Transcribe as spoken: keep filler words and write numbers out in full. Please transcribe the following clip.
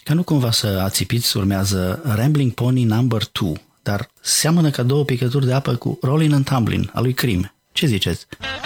Ca nu cumva să ațipiți, urmează Rambling Pony number two, dar seamănă ca două picături de apă cu Rollin' and Tumblin' a lui Cream. Ce ziceți?